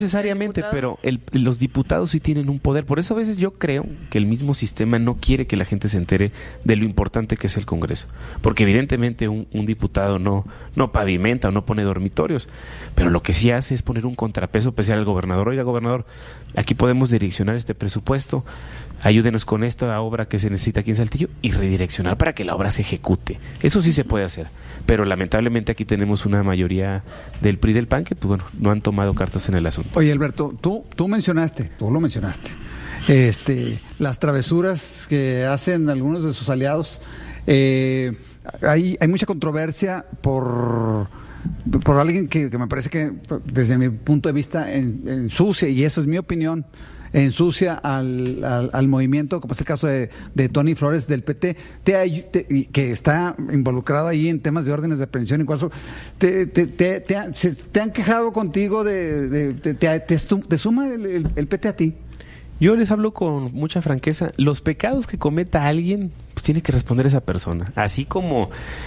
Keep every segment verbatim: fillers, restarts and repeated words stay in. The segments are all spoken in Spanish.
necesariamente, pero el, los diputados sí tienen un poder. Por eso a veces yo creo que el mismo sistema no quiere que la gente se entere de lo importante que es el Congreso. Porque evidentemente un, un diputado no, no pavimenta o no pone dormitorios, pero lo que sí hace es poner un contrapeso especial al gobernador. Oiga, gobernador, aquí podemos direccionar este presupuesto, ayúdenos con esta obra que se necesita aquí en Saltillo y redireccionar para que la obra se ejecute. Eso sí se puede hacer, pero lamentablemente aquí tenemos una mayoría del P R I y del P A N que pues bueno, no han tomado cartas en el asunto. Oye, Alberto, tú, tú mencionaste, tú lo mencionaste, este, las travesuras que hacen algunos de sus aliados. Eh, hay, hay mucha controversia por, por alguien que, que me parece que, desde mi punto de vista, en, ensucia, y eso es mi opinión, ensucia al, al, al movimiento, como es el caso de, de Tony Flores del P T, te, te, que está involucrado ahí en temas de órdenes de pensión y cuál, te, te, te, te, te, te han quejado contigo de, de, de te, te, te suma el, el, el P T a ti. Yo les hablo con mucha franqueza. Los pecados que cometa alguien, pues tiene que responder esa persona. Así como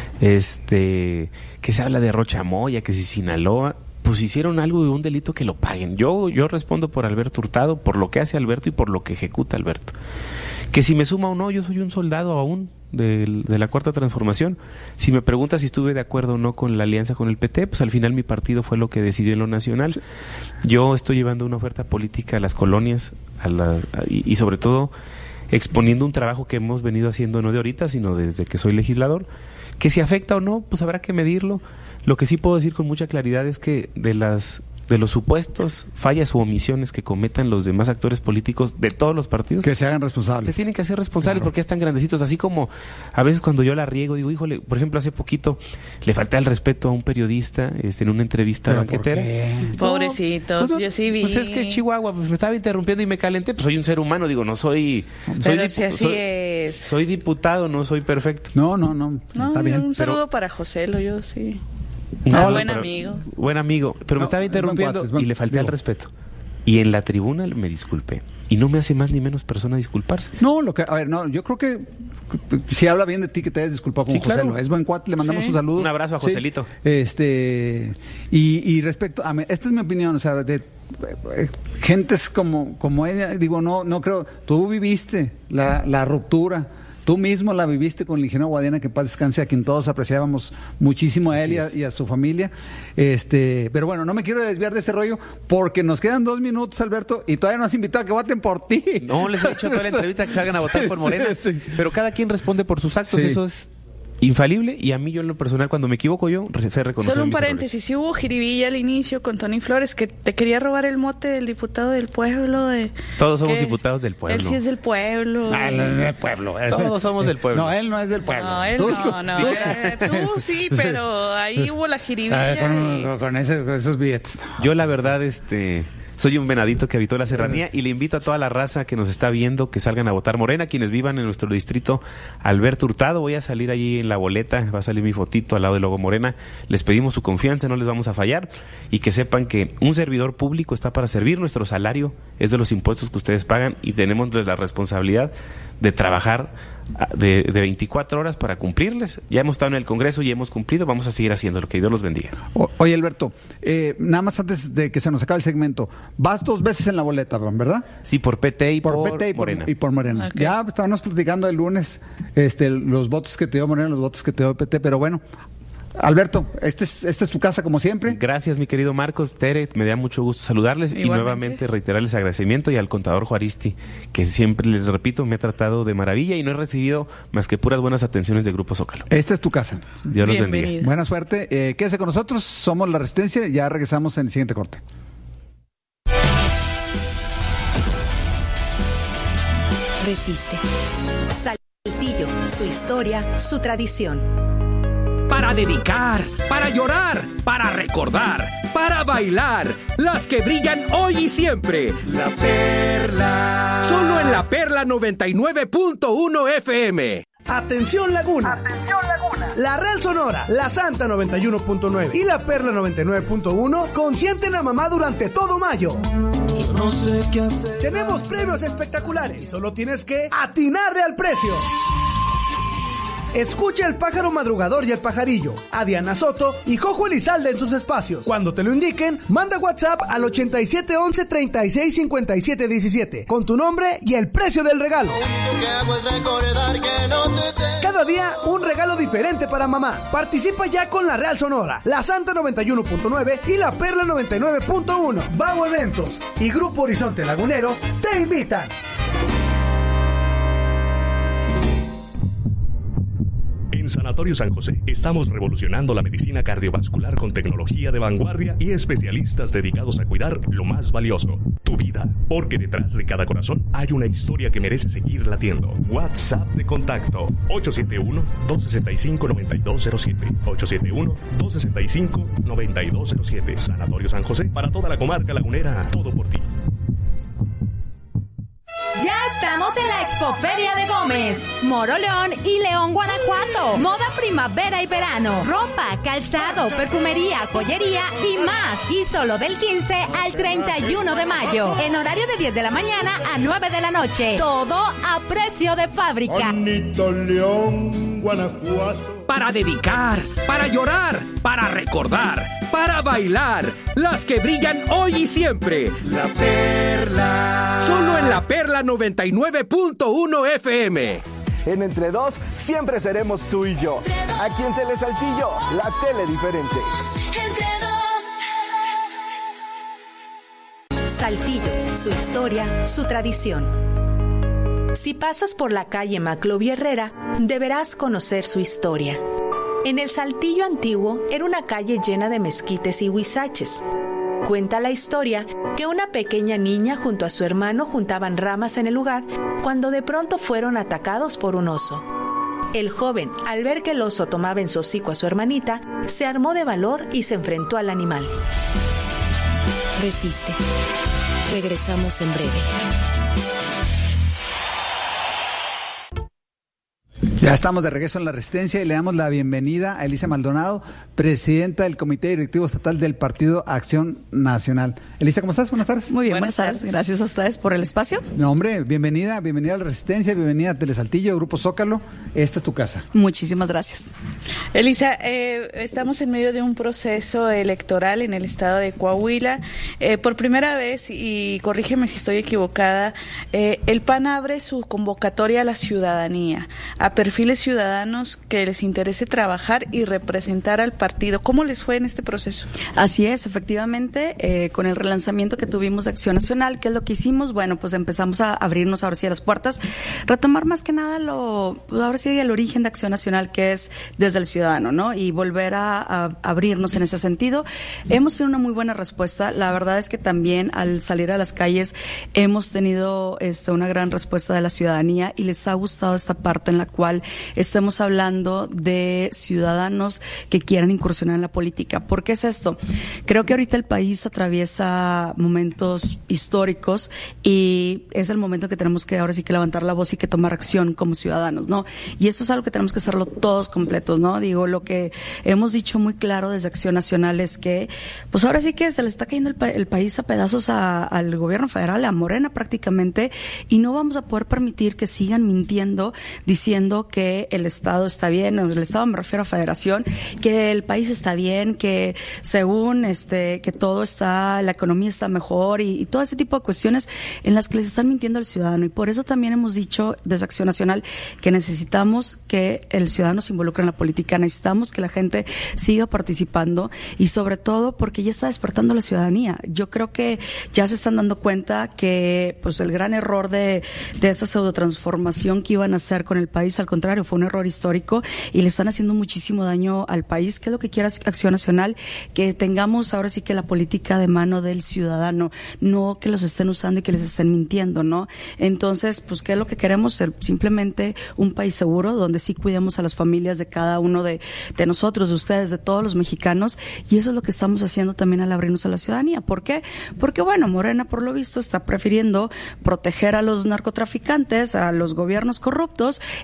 este que se habla de Rochamoya, que si Sinaloa, pues hicieron algo de un delito, que lo paguen. Yo yo respondo por Alberto Hurtado, por lo que hace Alberto y por lo que ejecuta Alberto. Que si me suma o no, yo soy un soldado aún de, de la Cuarta Transformación. Si me preguntas si estuve de acuerdo o no con la alianza con el P T, pues al final mi partido fue lo que decidió en lo nacional. Yo estoy llevando una oferta política a las colonias a la, a, y, y sobre todo exponiendo un trabajo que hemos venido haciendo no de ahorita, sino desde que soy legislador. Que si afecta o no, pues habrá que medirlo. Lo que sí puedo decir con mucha claridad es que de las de los supuestos fallas u omisiones que cometan los demás actores políticos de todos los partidos, que se hagan responsables. Se tienen que hacer responsables, claro, porque están grandecitos. Así como a veces cuando yo la riego, digo, híjole, por ejemplo, hace poquito le falté al respeto a un periodista este, en una entrevista banquetera. Pobrecitos, no, yo sí vi. Pues es que Chihuahua, pues me estaba interrumpiendo y me calenté. Pues soy un ser humano, digo, no soy... Pero soy si así soy, es. Soy diputado, no soy perfecto. No, no, no, no está bien. Un saludo pero, para Joselo, yo sí. No, buen pero, amigo. Buen amigo, pero no, me estaba interrumpiendo cuate, buen, y le falté digo. al respeto. Y en la tribuna me disculpé. Y no me hace más ni menos persona disculparse. No, lo que, a ver, no, yo creo que si habla bien de ti que te hayas disculpado con sí, Joselo. Claro. Es buen cuate, le mandamos sí. un saludo. Un abrazo a Joselito. Sí. Este, y, y respecto a, esta es mi opinión, o sea, de eh, gentes como, como ella, digo, no, no creo, tú viviste la, la ruptura. Tú mismo la viviste con el ingeniero Guadiana, que en paz descanse, a quien todos apreciábamos muchísimo a él y a, y a su familia. Este, pero bueno, no me quiero desviar de ese rollo porque nos quedan dos minutos, Alberto, y todavía nos has invitado a que voten por ti. No, les he dicho toda la entrevista que salgan a votar sí, por Morena. Sí, sí. Pero cada quien responde por sus actos, sí. Eso es infalible, y a mí yo en lo personal, cuando me equivoco yo, sé reconocer. Solo un mis paréntesis, errores. Si hubo jiribilla al inicio con Tony Flores, que te quería robar el mote del diputado del pueblo. De, Todos somos diputados del pueblo. Él sí es del pueblo. Ah, él es del pueblo. Todos somos del pueblo. No, él no es del pueblo. No, él tú, no, no. Tú, eh, tú sí, pero ahí hubo la jiribilla. Ver, con, y... con, ese, con esos billetes. Yo la verdad, este... soy un venadito que habitó la serranía y le invito a toda la raza que nos está viendo que salgan a votar Morena, quienes vivan en nuestro distrito Alberto Hurtado. Voy a salir allí en la boleta, va a salir mi fotito al lado del logo Morena. Les pedimos su confianza, no les vamos a fallar, y que sepan que un servidor público está para servir. Nuestro salario es de los impuestos que ustedes pagan y tenemos la responsabilidad de trabajar de, de veinticuatro horas para cumplirles. Ya hemos estado en el Congreso y hemos cumplido, vamos a seguir haciéndolo, que Dios los bendiga. O, oye, Alberto, eh, nada más antes de que se nos acabe el segmento, vas dos veces en la boleta, ¿verdad? Sí, por P T y por, por, P T y Morena. Por, y por Morena. Okay. Ya estábamos platicando el lunes este, los votos que te dio Morena, los votos que te dio P T, pero bueno, Alberto, esta es, este es tu casa como siempre. Gracias, mi querido Marcos, Tere, me da mucho gusto saludarles. Igualmente. Y nuevamente reiterarles agradecimiento, y al contador Juaristi, que siempre, les repito, me ha tratado de maravilla y no he recibido más que puras buenas atenciones de Grupo Zócalo. Esta es tu casa. Dios los bendiga. Buena suerte, eh, quédese con nosotros, somos La Resistencia, ya regresamos en el siguiente corte. Resiste. Saltillo, su historia, su tradición. Para dedicar, para llorar, para recordar, para bailar, las que brillan hoy y siempre. La Perla. Solo en La Perla noventa y nueve punto uno F M. Atención Laguna. Atención Laguna. La Real Sonora, La Santa noventa y uno punto nueve y La Perla noventa y nueve punto uno consienten a mamá durante todo mayo. Yo no sé qué hacer. Tenemos premios espectaculares y solo tienes que atinarle al precio. Escucha El Pájaro Madrugador y El Pajarillo, a Diana Soto y Jojo Elizalde en sus espacios. Cuando te lo indiquen, manda WhatsApp al ochenta y siete once treinta y seis cincuenta y siete diecisiete con tu nombre y el precio del regalo. Cada día un regalo diferente para mamá. Participa ya con la Real Sonora, la Santa noventa y uno punto nueve y la Perla noventa y nueve punto uno. Bau Eventos y Grupo Horizonte Lagunero te invitan. En Sanatorio San José estamos revolucionando la medicina cardiovascular con tecnología de vanguardia y especialistas dedicados a cuidar lo más valioso, tu vida. Porque detrás de cada corazón hay una historia que merece seguir latiendo. WhatsApp de contacto ocho siete uno, dos seis cinco, nueve dos cero siete. ocho siete uno, dos seis cinco, nueve dos cero siete. Sanatorio San José, para toda la comarca lagunera, todo por ti. Ya estamos en la Expoferia de Gómez, Moroleón y León, Guanajuato. Moda primavera y verano, ropa, calzado, perfumería, joyería y más. Y solo del quince al treinta y uno de mayo, en horario de diez de la mañana a nueve de la noche. Todo a precio de fábrica. Bonito León, Guanajuato. Para dedicar, para llorar, para recordar, para bailar, las que brillan hoy y siempre. La Perla. Solo en la Perla noventa y nueve punto uno F M. En Entre Dos siempre seremos tú y yo. Aquí en Tele Saltillo, la tele diferente. Entre dos. Saltillo, su historia, su tradición. Si pasas por la calle Maclovio Herrera, deberás conocer su historia. En el Saltillo antiguo era una calle llena de mezquites y huizaches. Cuenta la historia que una pequeña niña junto a su hermano juntaban ramas en el lugar cuando de pronto fueron atacados por un oso. El joven, al ver que el oso tomaba en su hocico a su hermanita, se armó de valor y se enfrentó al animal. Resiste. Regresamos en breve. Ya estamos de regreso en La Resistencia y le damos la bienvenida a Elisa Maldonado, presidenta del Comité Directivo Estatal del Partido Acción Nacional. Elisa, ¿cómo estás? Buenas tardes. Muy bien, buenas, buenas tardes. Gracias a ustedes por el espacio. No, hombre, bienvenida, bienvenida a La Resistencia, bienvenida a Telesaltillo, Grupo Zócalo. Esta es tu casa. Muchísimas gracias. Elisa, eh, estamos en medio de un proceso electoral en el estado de Coahuila. Eh, por primera vez, y corrígeme si estoy equivocada, eh, el P A N abre su convocatoria a la ciudadanía, a perfiles ciudadanos que les interese trabajar y representar al partido. ¿Cómo les fue en este proceso? Así es, efectivamente, eh, con el relanzamiento que tuvimos de Acción Nacional, ¿qué es lo que hicimos? Bueno, pues empezamos a abrirnos ahora sí a las puertas, retomar más que nada lo, pues ahora sí el origen de Acción Nacional, que es desde el ciudadano, ¿no? Y volver a, a abrirnos en ese sentido. Hemos tenido una muy buena respuesta. La verdad es que también al salir a las calles hemos tenido este, una gran respuesta de la ciudadanía y les ha gustado esta parte en la cual estamos hablando de ciudadanos que quieran incursionar en la política. ¿Por qué es esto? Creo que ahorita el país atraviesa momentos históricos y es el momento que tenemos que ahora sí que levantar la voz y que tomar acción como ciudadanos, ¿no? Y esto es algo que tenemos que hacerlo todos completos, ¿no? Digo, lo que hemos dicho muy claro desde Acción Nacional es que, pues ahora sí que se le está cayendo el, pa- el país a pedazos a, al gobierno federal, a Morena prácticamente, y no vamos a poder permitir que sigan mintiendo, diciendo que el Estado está bien, el Estado me refiero a Federación, que el país está bien, que según este, que todo está, la economía está mejor y, y todo ese tipo de cuestiones en las que les están mintiendo al ciudadano. Y por eso también hemos dicho desde Acción Nacional que necesitamos que el ciudadano se involucre en la política, necesitamos que la gente siga participando y sobre todo porque ya está despertando la ciudadanía. Yo creo que ya se están dando cuenta que pues el gran error de, de esta pseudotransformación que iban a hacer con el país, al contrario, fue un error histórico y le están haciendo muchísimo daño al país. ¿Qué es lo que quiere Acción Nacional? Que tengamos ahora sí que la política de mano del ciudadano, no que los estén usando y que les estén mintiendo, ¿no? Entonces, pues, ¿qué es lo que queremos? Ser simplemente un país seguro, donde sí cuidemos a las familias de cada uno de, de nosotros, de ustedes, de todos los mexicanos, y eso es lo que estamos haciendo también al abrirnos a la ciudadanía. ¿Por qué? Porque, bueno, Morena, por lo visto, está prefiriendo proteger a los narcotraficantes, a los gobiernos corruptos, en lugar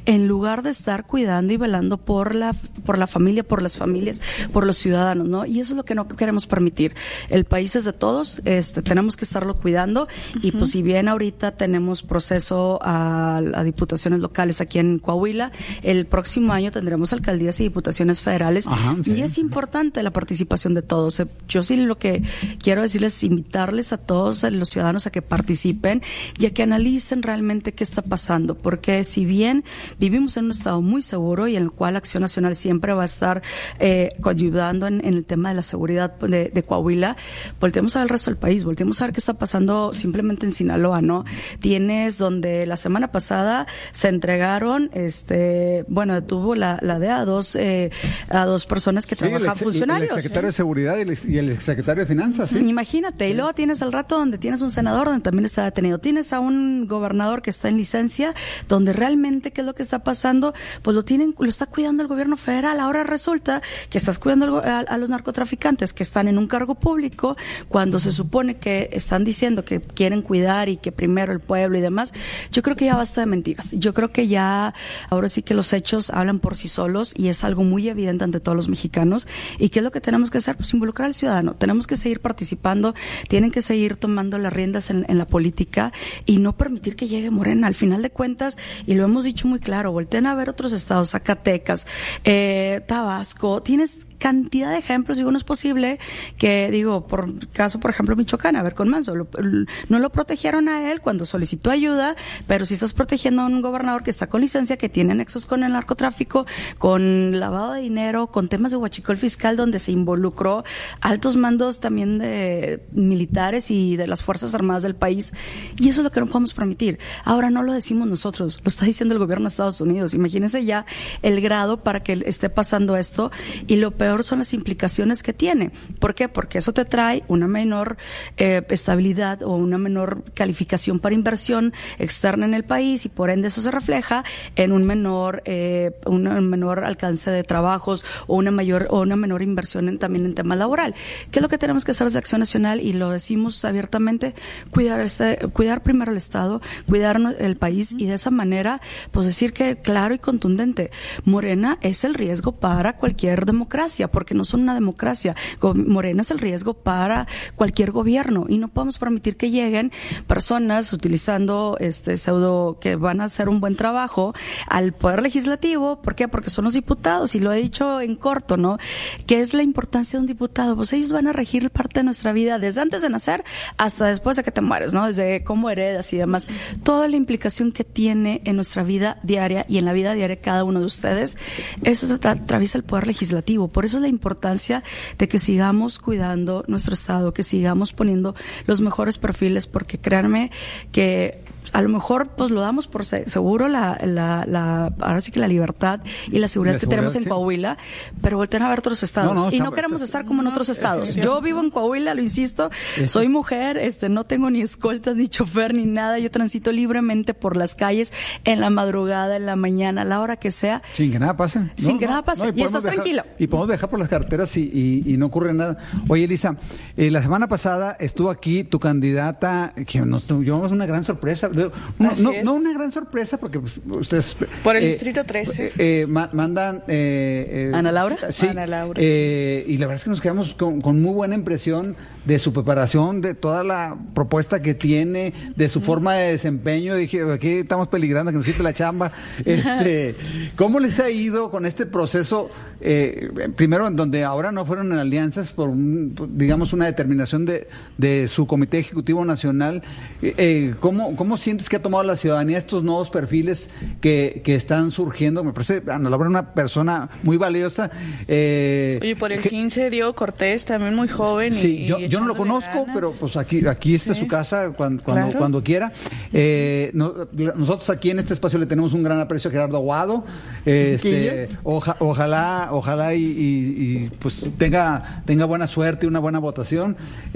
lugar de estar cuidando y velando por la, por la familia, por las familias, por los ciudadanos, ¿no? Y eso es lo que no queremos permitir. El país es de todos, este, tenemos que estarlo cuidando, uh-huh. y pues si bien ahorita tenemos proceso a, a diputaciones locales aquí en Coahuila, el próximo año tendremos alcaldías y diputaciones federales. Ajá, sí. Y es importante la participación de todos. Yo sí lo que quiero decirles es invitarles a todos a los ciudadanos a que participen y a que analicen realmente qué está pasando, porque si bien vivimos en un estado muy seguro y en el cual Acción Nacional siempre va a estar eh, ayudando en, en el tema de la seguridad de, de Coahuila, volteemos a ver el resto del país, volteemos a ver qué está pasando simplemente en Sinaloa, ¿no? Tienes donde la semana pasada se entregaron, este, bueno, detuvo la, la D E A a dos, eh, a dos personas que sí, trabajan ex, funcionarios. El exsecretario ¿eh? de Seguridad y el, y el exsecretario de Finanzas, ¿sí? Imagínate, sí. Y luego tienes al rato donde tienes un senador donde también está detenido, tienes a un gobernador que está en licencia, donde realmente qué es lo que está pasando, pues lo tienen, lo está cuidando el gobierno federal. Ahora resulta que estás cuidando a, a los narcotraficantes que están en un cargo público, cuando se supone que están diciendo que quieren cuidar y que primero el pueblo y demás. Yo creo que ya basta de mentiras. Yo creo que ya, ahora sí que los hechos hablan por sí solos y es algo muy evidente ante todos los mexicanos. ¿Y qué es lo que tenemos que hacer? Pues involucrar al ciudadano. Tenemos que seguir participando, tienen que seguir tomando las riendas en, en la política y no permitir que llegue Morena. Al final de cuentas, y lo hemos dicho muy claro, volteen a ver otros estados, Zacatecas, eh, Tabasco, tienes cantidad de ejemplos. Digo, no es posible que, digo, por caso, por ejemplo, Michoacán, a ver, con Manso, lo, no lo protegieron a él cuando solicitó ayuda, pero si estás protegiendo a un gobernador que está con licencia, que tiene nexos con el narcotráfico, con lavado de dinero, con temas de huachicol fiscal, donde se involucró altos mandos también de militares y de las Fuerzas Armadas del país, y eso es lo que no podemos permitir. Ahora no lo decimos nosotros, lo está diciendo el gobierno de Estados Unidos. Imagínense ya el grado para que esté pasando esto, y lo peor son las implicaciones que tiene. ¿Por qué? Porque eso te trae una menor eh, estabilidad o una menor calificación para inversión externa en el país, y por ende eso se refleja en un menor eh, un menor alcance de trabajos o una mayor o una menor inversión en, también en tema laboral. ¿Qué es lo que tenemos que hacer desde Acción Nacional? Y lo decimos abiertamente, cuidar este, cuidar primero el Estado, cuidar el país, y de esa manera pues decir que claro y contundente, Morena es el riesgo para cualquier democracia, porque no son una democracia. Morena es el riesgo para cualquier gobierno, y no podemos permitir que lleguen personas utilizando este pseudo que van a hacer un buen trabajo al poder legislativo. ¿Por qué? Porque son los diputados, y lo he dicho en corto, ¿no? ¿Qué es la importancia de un diputado? Pues ellos van a regir parte de nuestra vida desde antes de nacer hasta después de que te mueres, ¿no? Desde cómo heredas y demás. Toda la implicación que tiene en nuestra vida diaria y en la vida diaria de cada uno de ustedes, eso atraviesa el poder legislativo. Por eso es la importancia de que sigamos cuidando nuestro Estado, que sigamos poniendo los mejores perfiles, porque créanme que a lo mejor pues lo damos por seguro la, la, la ahora sí que la libertad y la seguridad la que seguridad, tenemos en sí. Coahuila, pero volteen a ver otros estados, no, no, y no está, queremos está, estar como en otros estados. Yo vivo en Coahuila, lo insisto, es, soy mujer, este no tengo ni escoltas, ni chofer, ni nada, yo transito libremente por las calles en la madrugada, en la mañana, a la hora que sea. Sin que nada pase. No, sin que no, nada pase, no, y, y estás viajar, tranquilo. Y podemos viajar por las carreteras y, y, y no ocurre nada. Oye, Elisa, eh, la semana pasada estuvo aquí tu candidata, que nos llevamos una gran sorpresa. No, no, no una gran sorpresa, porque pues, ustedes... Por el eh, Distrito trece. Eh, eh, ma- mandan... Eh, eh, ¿Ana Laura? Sí. Ana Laura. Eh, y la verdad es que nos quedamos con, con muy buena impresión de su preparación, de toda la propuesta que tiene, de su forma de desempeño. Dije, aquí estamos peligrando que nos quite la chamba. Este, ¿cómo les ha ido con este proceso? Eh, primero, en donde ahora no fueron en alianzas por, un, por digamos, una determinación de, de su Comité Ejecutivo Nacional. Eh, ¿cómo, ¿Cómo sientes que ha tomado la ciudadanía estos nuevos perfiles que, que están surgiendo? Me parece, Ana Laura, una persona muy valiosa. Eh, Oye, por el quince, Diego Cortés, también muy joven. Sí, y, yo, y yo no lo conozco, ganas. pero pues aquí aquí está sí. su casa cuando cuando, Claro. cuando quiera. Eh, no, nosotros aquí en este espacio le tenemos un gran aprecio a Gerardo Aguado. Este, oja, ojalá, ojalá y, y, y pues tenga tenga buena suerte y una buena votación.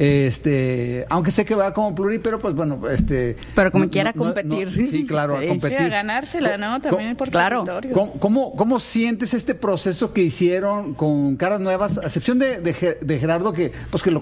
Este, aunque sé que va como pluri, pero pues bueno, este. Pero como no, quiera no, competir. No, sí, claro, sí, a competir. Sí, a ganársela, ¿no? También por claro. territorio. ¿Cómo, cómo, ¿Cómo sientes este proceso que hicieron con caras nuevas, a excepción de, de, de Gerardo, que pues que lo, sí lo conocemos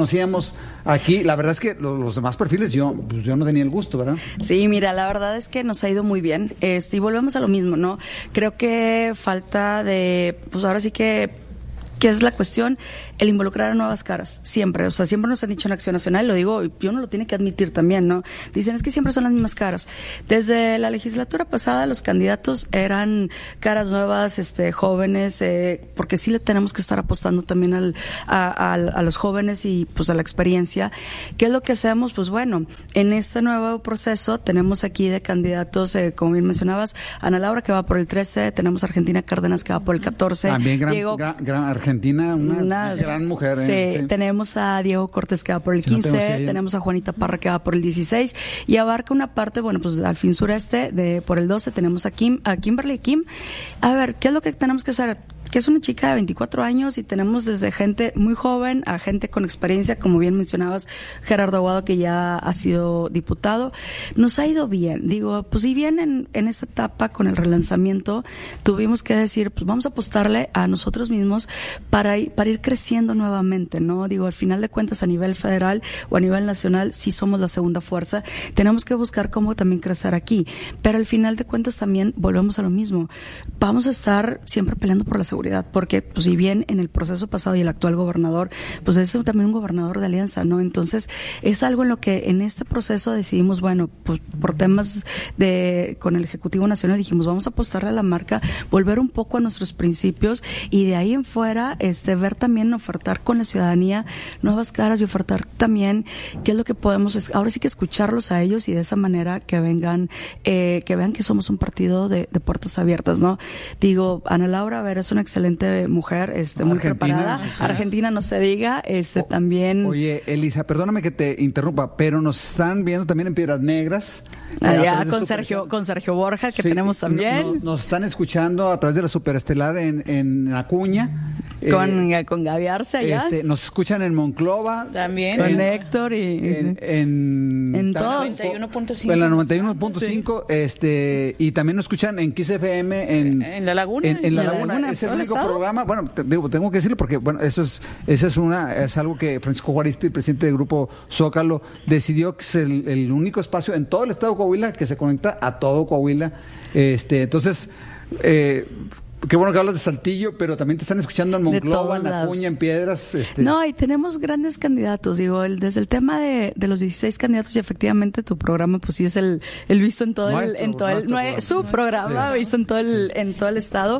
conocíamos aquí. La verdad es que los, los demás perfiles yo, pues yo no tenía el gusto, ¿verdad? Sí, mira, la verdad es que nos ha ido muy bien. Este, y volvemos a lo mismo, ¿no? Creo que falta de, pues ahora sí que... ¿Qué es la cuestión? El involucrar a nuevas caras, siempre. O sea, siempre nos han dicho en Acción Nacional, lo digo, y uno lo tiene que admitir también, ¿no? Dicen, es que siempre son las mismas caras. Desde la legislatura pasada, los candidatos eran caras nuevas, este, jóvenes, eh, porque sí le tenemos que estar apostando también al, a, a, a los jóvenes y, pues, a la experiencia. ¿Qué es lo que hacemos? Pues, bueno, en este nuevo proceso tenemos aquí de candidatos, eh, como bien mencionabas, Ana Laura, que va por el trece, tenemos a Argentina Cárdenas, que va por el catorce. También gran, Diego, gran, gran Argentina, una, una gran mujer. Sí, ¿eh? Sí, tenemos a Diego Cortés que va por el que quince, no tengo, sí, tenemos a Juanita Parra que va por el dieciséis y abarca una parte, bueno, pues al fin sureste, de por el doce tenemos a Kim, a Kimberly Kim. A ver, ¿qué es lo que tenemos que hacer? Que es una chica de veinticuatro años y tenemos desde gente muy joven a gente con experiencia, como bien mencionabas, Gerardo Aguado, que ya ha sido diputado. Nos ha ido bien, digo, pues si bien en, en esta etapa con el relanzamiento tuvimos que decir, pues vamos a apostarle a nosotros mismos para, para ir creciendo nuevamente, ¿no? Digo, al final de cuentas a nivel federal o a nivel nacional sí somos la segunda fuerza, tenemos que buscar cómo también crecer aquí, pero al final de cuentas también volvemos a lo mismo, vamos a estar siempre peleando por la seguridad. Porque, pues, si bien en el proceso pasado y el actual gobernador, pues es también un gobernador de alianza, ¿no? Entonces, es algo en lo que en este proceso decidimos, bueno, pues por temas de, con el Ejecutivo Nacional dijimos, vamos a apostarle a la marca, volver un poco a nuestros principios y de ahí en fuera, este, ver también, ofertar con la ciudadanía nuevas caras y ofertar también qué es lo que podemos, ahora sí que escucharlos a ellos y de esa manera que vengan, eh, que vean que somos un partido de, de puertas abiertas, ¿no? Digo, Ana Laura, a ver, es una excelente mujer, este, muy Argentina, preparada. ajá. Argentina, no se diga, este, O, también. Oye, Elisa, perdóname que te interrumpa, pero nos están viendo también en Piedras Negras. Allá con Sergio, con Sergio Borja, que sí, tenemos también. No, no, nos están escuchando a través de la Superestelar en, en Acuña. Con, eh, con Gaby Arce allá. Este, nos escuchan en Monclova. También. Con en, Héctor y... En, en, en todos. noventa y uno punto cinco. En la noventa y uno punto cinco. Sí. Este, y también nos escuchan en Kiss F M. En, en La Laguna. En, en La, la Laguna. Laguna. Es el ¿Todo único el programa. Bueno, te, digo, tengo que decirlo porque, bueno, eso es, eso es una, es algo que Francisco Juaristi, el presidente del grupo Zócalo, decidió que es el, el único espacio en todo el estado de Coahuila que se conecta a todo Coahuila. Este, entonces, eh, qué bueno que hablas de Saltillo, pero también te están escuchando en Monclova, en Acuña, en Piedras. Este. No, y tenemos grandes candidatos, digo, el, desde el tema de, de los dieciséis candidatos, y efectivamente tu programa, pues sí es el, el visto en todo nuestro, el, en todo el, no es, su nuestro, programa, sí. visto en todo el, en todo el estado.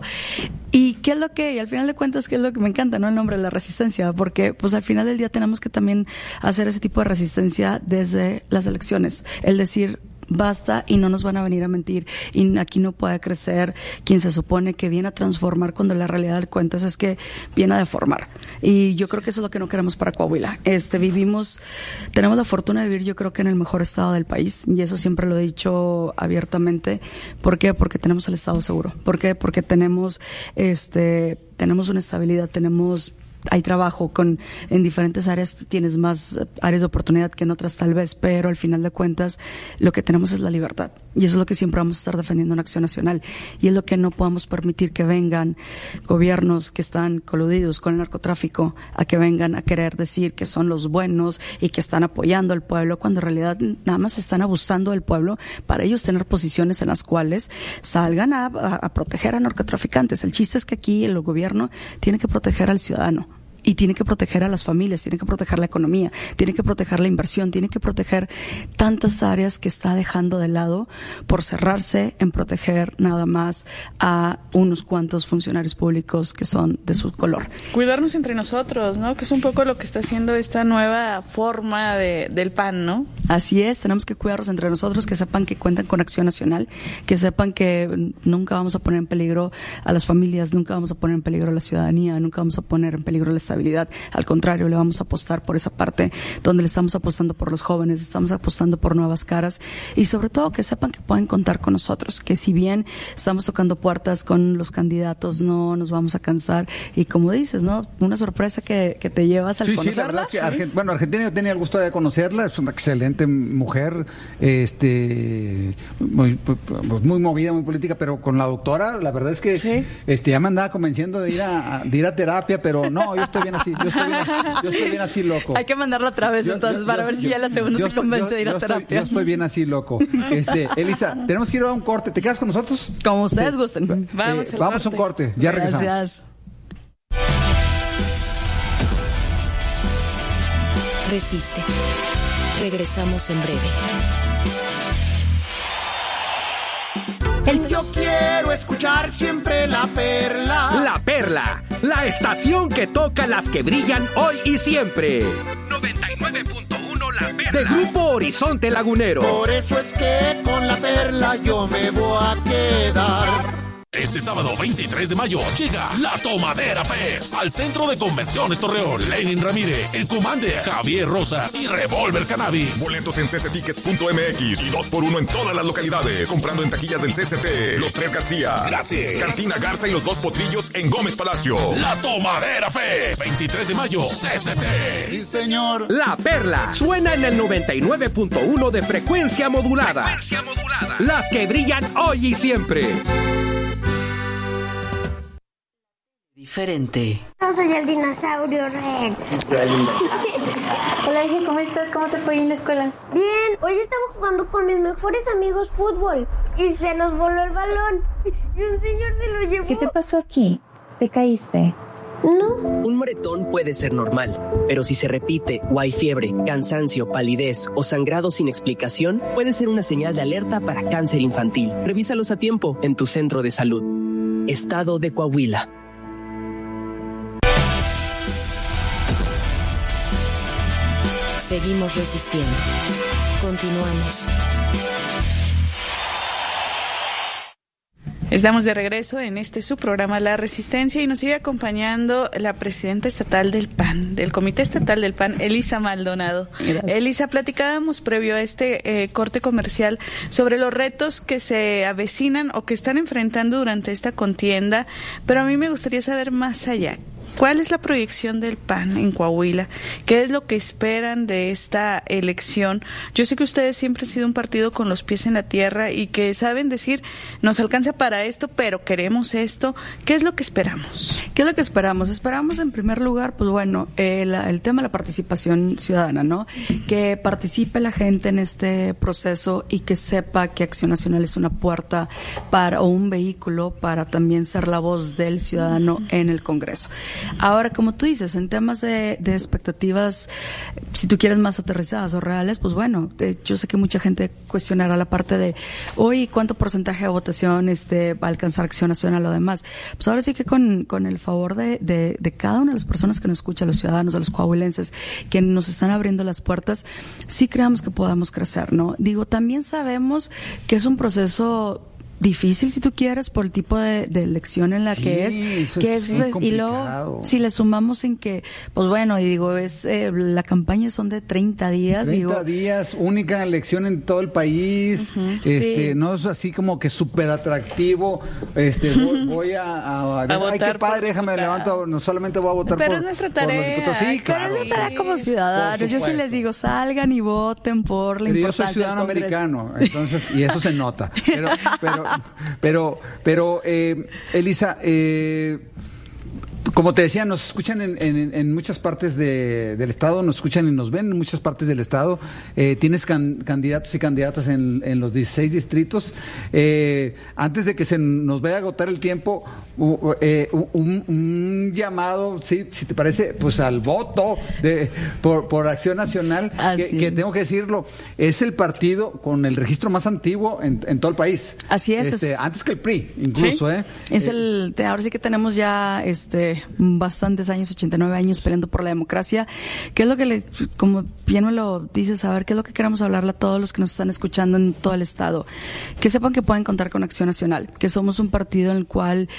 Y qué es lo que, y al final de cuentas, qué es lo que me encanta, ¿no? El nombre de la resistencia, porque pues al final del día tenemos que también hacer ese tipo de resistencia desde las elecciones. El decir, basta y no nos van a venir a mentir y aquí no puede crecer quien se supone que viene a transformar cuando la realidad de cuentas es que viene a deformar, y yo creo que eso es lo que no queremos para Coahuila. Este, vivimos, tenemos la fortuna de vivir, yo creo que en el mejor estado del país, y eso siempre lo he dicho abiertamente. ¿Por qué? Porque tenemos el estado seguro. ¿Por qué? Porque tenemos este tenemos una estabilidad, tenemos hay trabajo con en diferentes áreas, tienes más áreas de oportunidad que en otras tal vez, pero al final de cuentas lo que tenemos es la libertad, y eso es lo que siempre vamos a estar defendiendo en Acción Nacional, y es lo que no podemos permitir, que vengan gobiernos que están coludidos con el narcotráfico a que vengan a querer decir que son los buenos y que están apoyando al pueblo, cuando en realidad nada más están abusando del pueblo para ellos tener posiciones en las cuales salgan a, a, a proteger a narcotraficantes. El chiste es que aquí el gobierno tiene que proteger al ciudadano, y tiene que proteger a las familias, tiene que proteger la economía, tiene que proteger la inversión, tiene que proteger tantas áreas que está dejando de lado por cerrarse en proteger nada más a unos cuantos funcionarios públicos que son de su color. Cuidarnos entre nosotros, ¿no? Que es un poco lo que está haciendo esta nueva forma de, del P A N, ¿no? Así es, tenemos que cuidarnos entre nosotros, que sepan que cuentan con Acción Nacional, que sepan que nunca vamos a poner en peligro a las familias, nunca vamos a poner en peligro a la ciudadanía, nunca vamos a poner en peligro la estabilidad. Al contrario, le vamos a apostar por esa parte donde le estamos apostando por los jóvenes, estamos apostando por nuevas caras, y sobre todo que sepan que pueden contar con nosotros, que si bien estamos tocando puertas con los candidatos, no nos vamos a cansar, y como dices, ¿no? Una sorpresa que, que te llevas al sí, conocerla. Sí, la verdad es que Argent- bueno, Argentina yo tenía el gusto de conocerla, es una excelente mujer, este muy, muy movida, muy política, pero con la doctora, la verdad es que sí. este ya me andaba convenciendo de ir a, de ir a terapia, pero no, yo estoy bien así, yo estoy bien, yo estoy bien así, loco. Hay que mandarla otra vez, yo, entonces, yo, para yo, ver yo, si ya la segunda te convence de ir a terapia. Estoy, yo estoy bien así, loco. Este, Elisa, tenemos que ir a un corte. ¿Te quedas con nosotros? Como ustedes sí. gusten. Vamos, eh, vamos a un corte. Ya Gracias. regresamos. Resiste. Regresamos en breve. El Yo quiero escuchar siempre La Perla. La Perla, la estación que toca las que brillan hoy y siempre. noventa y nueve punto uno La Perla. De Grupo Horizonte Lagunero. Por eso es que con La Perla yo me voy a quedar. Este sábado veintitrés de mayo llega La Tomadera Fest al Centro de Convenciones Torreón. Lenin Ramírez, El Commander, Javier Rosas y Revolver Cannabis. Boletos en c c tickets punto m x y dos por uno en todas las localidades. Comprando en taquillas del C C T. Los Tres García, Gracias. Cantina Garza y Los Dos Potrillos en Gómez Palacio. La Tomadera Fest, veintitrés de mayo, C C T. Sí, señor. La Perla suena en el noventa y nueve punto uno de frecuencia modulada. Frecuencia modulada. Las que brillan hoy y siempre. Diferente. Yo soy el dinosaurio Rex. Hola, hija, ¿cómo estás? ¿Cómo te fue en la escuela? Bien, hoy estaba jugando con mis mejores amigos fútbol y se nos voló el balón y un señor se lo llevó. ¿Qué te pasó aquí? ¿Te caíste? No. Un moretón puede ser normal, pero si se repite o hay fiebre, cansancio, palidez o sangrado sin explicación, puede ser una señal de alerta para cáncer infantil. Revísalos a tiempo en tu centro de salud. Estado de Coahuila. Seguimos resistiendo. Continuamos. Estamos de regreso en este su programa La Resistencia y nos sigue acompañando la presidenta estatal del P A N, del Comité Estatal del P A N, Elisa Maldonado. Gracias. Elisa, platicábamos previo a este eh, corte comercial sobre los retos que se avecinan o que están enfrentando durante esta contienda, pero a mí me gustaría saber más allá. ¿Cuál es la proyección del P A N en Coahuila? ¿Qué es lo que esperan de esta elección? Yo sé que ustedes siempre han sido un partido con los pies en la tierra y que saben decir, nos alcanza para esto, pero queremos esto. ¿Qué es lo que esperamos? ¿Qué es lo que esperamos? Esperamos, en primer lugar, pues bueno, el, el tema de la participación ciudadana, ¿no? Que participe la gente en este proceso y que sepa que Acción Nacional es una puerta para, o un vehículo para también ser la voz del ciudadano en el Congreso. Ahora, como tú dices, en temas de, de expectativas, si tú quieres más aterrizadas o reales, pues bueno, de, yo sé que mucha gente cuestionará la parte de, hoy, ¿cuánto porcentaje de votación este va a alcanzar Acción Nacional o demás? Pues ahora sí que con, con el favor de, de, de cada una de las personas que nos escuchan, los ciudadanos, de los coahuilenses, que nos están abriendo las puertas, sí creamos que podamos crecer, ¿no? Digo, también sabemos que es un proceso difícil, si tú quieres, por el tipo de, de elección en la sí, que es, que es, es y luego si le sumamos en que, pues bueno, y digo, es eh, la campaña son de treinta días, treinta digo, días, única elección en todo el país, uh-huh, este, sí. No es así como que súper atractivo, este, voy, voy a, a, a, a ay, qué padre, déjame me levanto, no solamente voy a votar pero por, es nuestra tarea, por sí, claro, pero es nuestra tarea como ciudadanos, yo sí les digo, salgan y voten por la pero importancia. Yo soy ciudadano americano, entonces, y eso se nota, pero, pero Pero, pero eh, Elisa, eh, como te decía, nos escuchan en, en, en muchas partes de, del estado, nos escuchan y nos ven en muchas partes del estado. Eh, tienes can, candidatos y candidatas en, en los dieciséis distritos. Eh, antes de que se nos vaya a agotar el tiempo, uh, eh, un, un llamado, sí, si te parece, pues al voto de, por, por Acción Nacional, que, que tengo que decirlo, es el partido con el registro más antiguo en, en todo el país. Así es. Este, es antes que el P R I, incluso, ¿sí? ¿eh? Es eh, el, ahora sí que tenemos ya, este, bastantes años, ochenta y nueve años peleando por la democracia. ¿Qué es lo que, le, como bien me lo dices, a ver, qué es lo que queremos hablarle a todos los que nos están escuchando en todo el estado? Que sepan que pueden contar con Acción Nacional, que somos un partido en el cual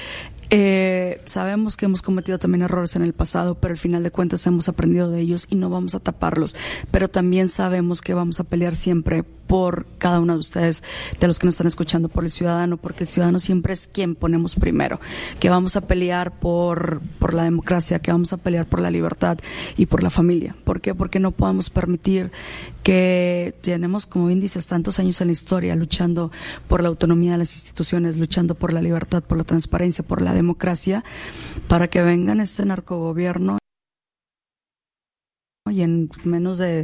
Eh, sabemos que hemos cometido también errores en el pasado, pero al final de cuentas hemos aprendido de ellos y no vamos a taparlos, pero también sabemos que vamos a pelear siempre por cada uno de ustedes, de los que nos están escuchando, por el ciudadano, porque el ciudadano siempre es quien ponemos primero, que vamos a pelear por, por la democracia, que vamos a pelear por la libertad y por la familia. ¿Por qué? Porque no podemos permitir que tenemos, como bien dices, tantos años en la historia luchando por la autonomía de las instituciones, luchando por la libertad, por la transparencia, por la democracia, para que vengan este narcogobierno y en menos de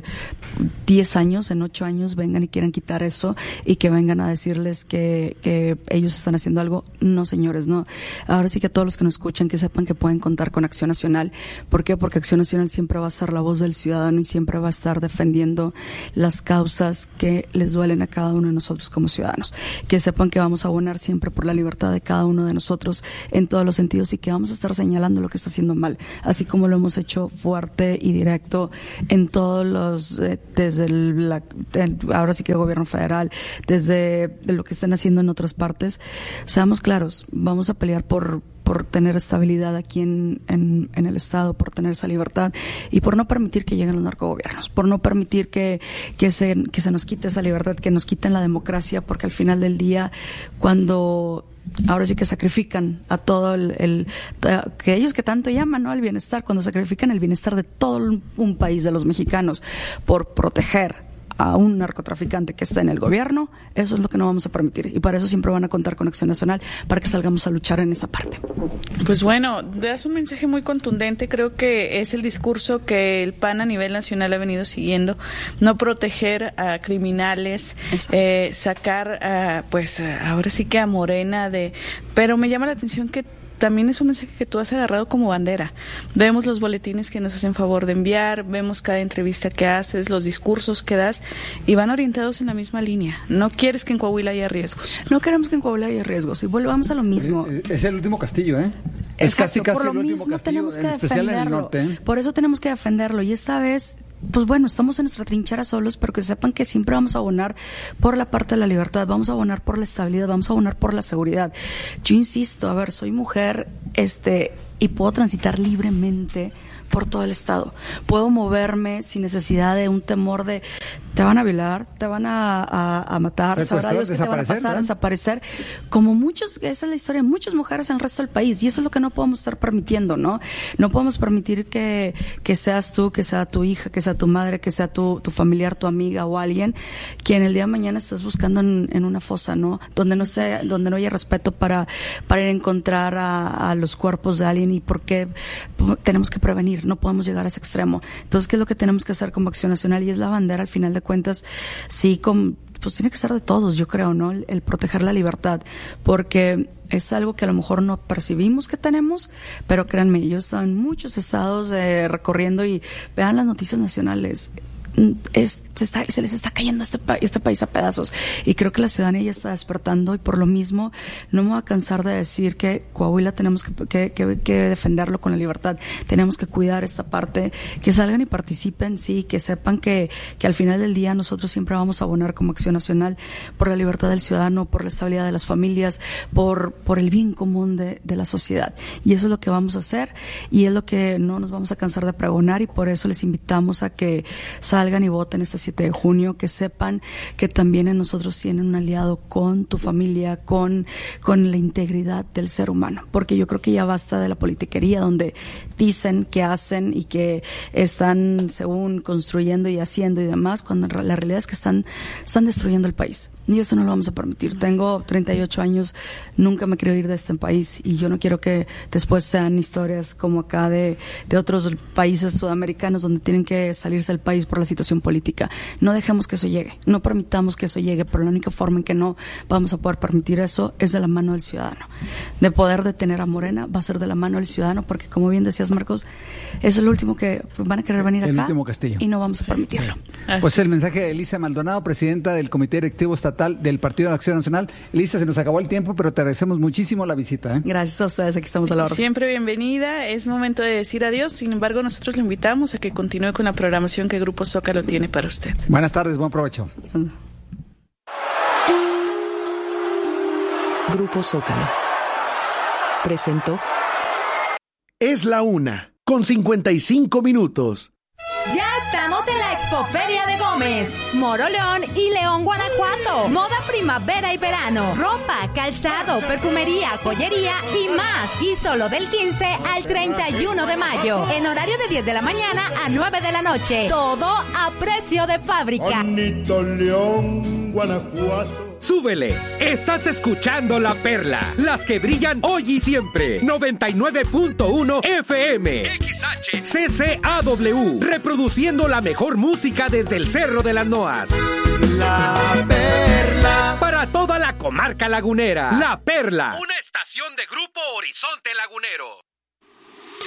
diez años, en ocho años, vengan y quieran quitar eso y que vengan a decirles que, que ellos están haciendo algo. No, señores, no. Ahora sí que todos los que nos escuchan que sepan que pueden contar con Acción Nacional. ¿Por qué? Porque Acción Nacional siempre va a ser la voz del ciudadano y siempre va a estar defendiendo las causas que les duelen a cada uno de nosotros como ciudadanos. Que sepan que vamos a abonar siempre por la libertad de cada uno de nosotros en todos los sentidos y que vamos a estar señalando lo que está haciendo mal, así como lo hemos hecho fuerte y directo en todos los, eh, desde el, la, el, ahora sí que el gobierno federal, desde lo que están haciendo en otras partes. Seamos claros, vamos a pelear por por tener estabilidad aquí en, en, en el Estado, por tener esa libertad y por no permitir que lleguen los narcogobiernos, por no permitir que, que, se, que se nos quite esa libertad, que nos quiten la democracia, porque al final del día, cuando ahora sí que sacrifican a todo el, el que ellos que tanto llaman, ¿no?, el bienestar, cuando sacrifican el bienestar de todo un país, de los mexicanos, por proteger a un narcotraficante que está en el gobierno, eso es lo que no vamos a permitir. Y para eso siempre van a contar con Acción Nacional, para que salgamos a luchar en esa parte. Pues bueno, das un mensaje muy contundente. Creo que es el discurso que el P A N a nivel nacional ha venido siguiendo. No proteger a criminales, eh, sacar a, pues ahora sí que a Morena de... Pero me llama la atención que también es un mensaje que tú has agarrado como bandera. Vemos los boletines que nos hacen favor de enviar, vemos cada entrevista que haces, los discursos que das, y van orientados en la misma línea. No quieres que en Coahuila haya riesgos. No queremos que en Coahuila haya riesgos. Y volvamos a lo mismo. Es, es el último castillo, ¿eh? Es Exacto, casi, casi por lo el último mismo castillo, tenemos que en especial en el defenderlo. norte, ¿eh? Por eso tenemos que defenderlo. Y esta vez, pues bueno, estamos en nuestra trinchera solos, pero que sepan que siempre vamos a abonar por la parte de la libertad, vamos a abonar por la estabilidad, vamos a abonar por la seguridad. Yo insisto, a ver, soy mujer, este, y puedo transitar libremente por todo el estado. Puedo moverme sin necesidad de un temor de te van a violar, te van a, a, a matar, sabrá Dios que te van a pasar, a desaparecer. Como muchos, esa es la historia de muchas mujeres en el resto del país, y eso es lo que no podemos estar permitiendo, ¿no? No podemos permitir que, que seas tú, que sea tu hija, que sea tu madre, que sea tu, tu familiar, tu amiga o alguien, quien el día de mañana estás buscando en, en una fosa, ¿no? Donde no esté, donde no haya respeto para, para ir a encontrar a, a los cuerpos de alguien, y porque tenemos que prevenir, no podemos llegar a ese extremo. Entonces, ¿qué es lo que tenemos que hacer como Acción Nacional? Y es la bandera, al final de cuentas, sí, con, pues tiene que ser de todos, yo creo, ¿no? El, el proteger la libertad, porque es algo que a lo mejor no percibimos que tenemos, pero créanme, yo he estado en muchos estados eh, recorriendo y vean las noticias nacionales. Es, se, está, se les está cayendo este, pa- este país a pedazos, y creo que la ciudadanía ya está despertando, y por lo mismo no me voy a cansar de decir que Coahuila tenemos que, que, que, que defenderlo con la libertad, tenemos que cuidar esta parte, que salgan y participen, sí, que sepan que, que al final del día nosotros siempre vamos a abonar como Acción Nacional por la libertad del ciudadano, por la estabilidad de las familias, por, por el bien común de, de la sociedad, y eso es lo que vamos a hacer, y es lo que no nos vamos a cansar de pregonar, y por eso les invitamos a que salgan salgan y voten este siete de junio, que sepan que también en nosotros tienen un aliado con tu familia, con, con la integridad del ser humano, porque yo creo que ya basta de la politiquería donde dicen que hacen y que están según construyendo y haciendo y demás, cuando la realidad es que están, están destruyendo el país, y eso no lo vamos a permitir. Tengo treinta y ocho años, nunca me quiero ir de este país, y yo no quiero que después sean historias como acá de, de otros países sudamericanos donde tienen que salirse del país por la situación política. No dejemos que eso llegue, no permitamos que eso llegue, pero la única forma en que no vamos a poder permitir eso es de la mano del ciudadano. De poder detener a Morena va a ser de la mano del ciudadano, porque como bien decías, Marcos, es el último que van a querer venir el acá último castillo, y no vamos a permitirlo. Pues el mensaje de Elisa Maldonado, presidenta del Comité Directivo Estatal del Partido de Acción Nacional. Elisa, se nos acabó el tiempo, pero te agradecemos muchísimo la visita, ¿eh? Gracias a ustedes, aquí estamos a la orden. Siempre bienvenida, es momento de decir adiós, sin embargo nosotros le invitamos a que continúe con la programación que Grupo Zócalo tiene para usted. Buenas tardes, buen provecho. Grupo Zócalo presentó Es la una, con cincuenta y cinco minutos. Ya estamos en la Expoferia de Gómez, Moroleón y León, Guanajuato. Moda primavera y verano, ropa, calzado, perfumería, joyería y más. Y solo del quince al treinta y uno de mayo, en horario de diez de la mañana a nueve de la noche. Todo a precio de fábrica. Bonito León, Guanajuato. súbele. Estás escuchando La Perla, las que brillan hoy y siempre. noventa y nueve punto uno F M. X H C C A W. Reproduciendo la mejor música desde el Cerro de las Noas. La Perla. Para toda la comarca lagunera. La Perla. Una estación de Grupo Horizonte Lagunero.